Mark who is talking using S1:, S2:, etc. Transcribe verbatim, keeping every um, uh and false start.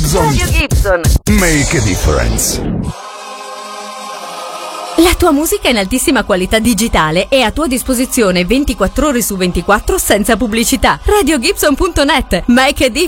S1: Gibson.
S2: Radio Gibson.
S1: Make a difference.
S3: La tua musica in altissima qualità digitale è a tua disposizione ventiquattro ore su ventiquattro senza pubblicità. radio gibson punto net. Make a difference.